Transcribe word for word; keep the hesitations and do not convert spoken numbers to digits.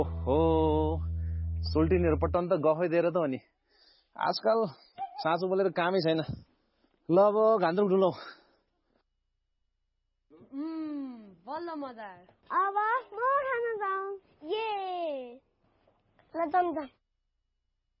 हो सोल्टिनीहरू पट्टाउनु त गफै दिएर त हो नि आजकल साँचो बोलेर कामै छैन ल अब घान्द्रुक ढुलौ बल्ल मजा अब म खान जाऊ ये ल जाऊ